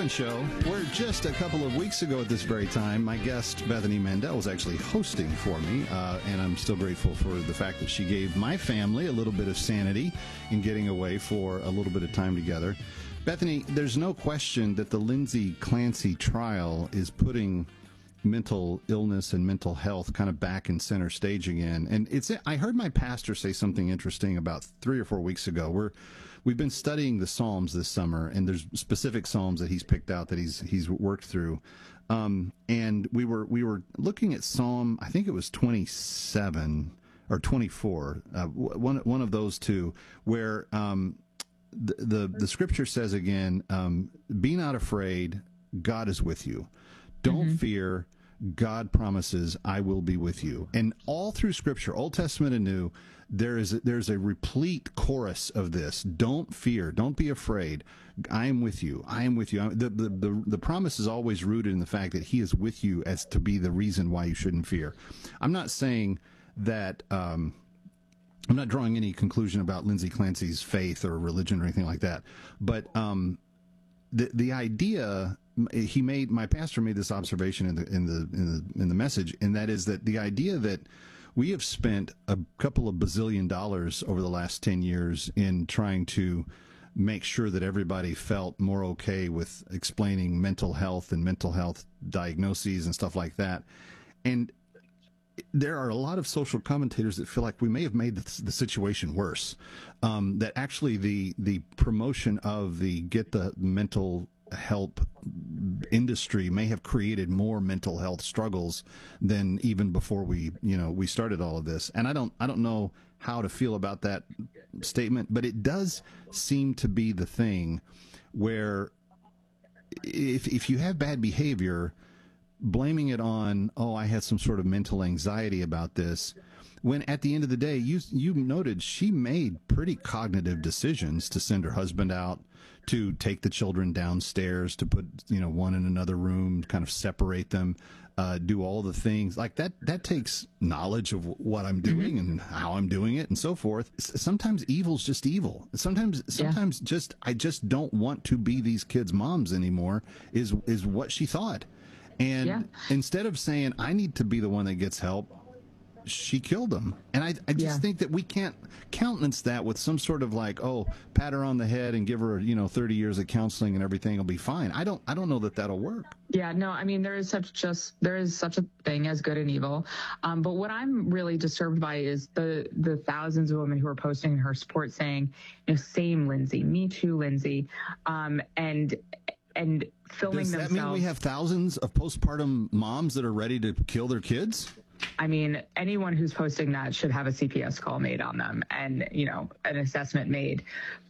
Carlin Show, where just a couple of weeks ago at this very time, my guest, Bethany Mandel, was actually hosting for me, and I'm still grateful for the fact that she gave my family a little bit of sanity in getting away for a little bit of time together. Bethany, there's no question that the Lindsay Clancy trial is putting mental illness and mental health kind of back in center stage again. And I heard my pastor say something interesting about 3 or 4 weeks ago. We've been studying the Psalms this summer, and there's specific Psalms that he's picked out that he's worked through. And we were looking at Psalm, I think it was 27 or 24, one of those two, where the scripture says again, be not afraid, God is with you. Don't fear, God promises, I will be with you. And all through Scripture, Old Testament and New, there's a replete chorus of this. Don't fear, don't be afraid. I am with you. I am with you. The promise is always rooted in the fact that He is with you as to be the reason why you shouldn't fear. I'm not saying that. I'm not drawing any conclusion about Lindsay Clancy's faith or religion or anything like that. But the idea. My pastor made this observation in the message, and that is that the idea that we have spent a couple of bazillion dollars over the last 10 years in trying to make sure that everybody felt more okay with explaining mental health and mental health diagnoses and stuff like that. And there are a lot of social commentators that feel like we may have made the situation worse, that actually the promotion of the get the mental help industry may have created more mental health struggles than even before we started all of this. And I don't know how to feel about that statement, but it does seem to be the thing where if you have bad behavior, blaming it on, I had some sort of mental anxiety about this, when at the end of the day, you noted she made pretty cognitive decisions to send her husband out, to take the children downstairs, to put one in another room, kind of separate them, do all the things like that. That takes knowledge of what I'm doing and how I'm doing it and so forth. Sometimes evil's just evil. Sometimes I just don't want to be these kids' moms anymore is what she thought. And instead of saying I need to be the one that gets help, she killed him. And I just think that we can't countenance that with some sort of like, pat her on the head and give her 30 years of counseling and everything will be fine. I don't know that that'll work. Yeah, no, I mean, there is such a thing as good and evil. But what I'm really disturbed by is the thousands of women who are posting in her support saying, same Lindsay, me too, Lindsay, and filming themselves. Does that mean we have thousands of postpartum moms that are ready to kill their kids? I mean, anyone who's posting that should have a CPS call made on them and, an assessment made.